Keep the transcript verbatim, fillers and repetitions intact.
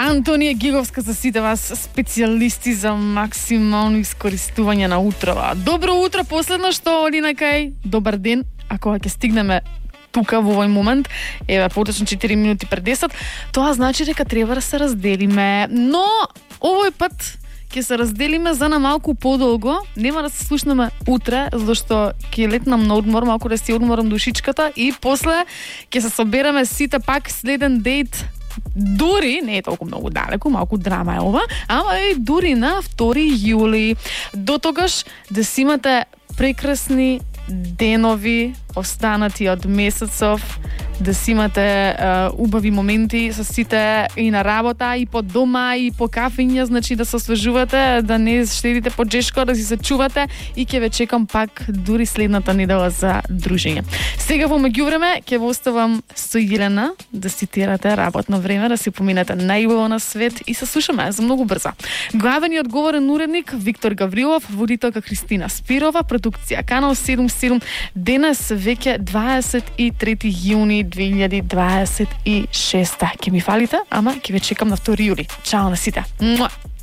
Антонија Гиговска за сите вас специјалисти за максимално искористување на утрова. Добро утро, последно што оди на кај. Добар ден, ако ќе стигнеме тука во овој момент, еве поточно четири минути пред десет, тоа значи дека треба да се разделиме. Но овој пат ќе се разделиме за на малку подолго. Нема да се слушнеме утре, зашто ќе летнам на одмор, малку да си одморам душичката и после ќе се собереме сите пак следен дејт. Дури, не е толку многу далеку, малку драма е ова, ама е дури на втори јули. До тогаш да си имате прекрасни денови, останати од месецов, да си имате uh, убави моменти со сите и на работа, и по дома, и по кафења, значи да се освежувате, да не штедите по джешко, да си се чувате и ќе ве чекам пак дури следната недела за дружење. Сега во меѓувреме ќе ве оставам со Елена да цитирате работно време, да си поминете најубаво на свет и се слушаме за многу брзо. Главен и одговорен уредник Виктор Гаврилов, водителка Христина Спирова, продукција Канал седум седум. Денес веќе дваесет и трети јуни две илјади дваесет и шеста. Ке ми фалите, ама ќе ве чекам на втори јули. Чао на сите. Муа!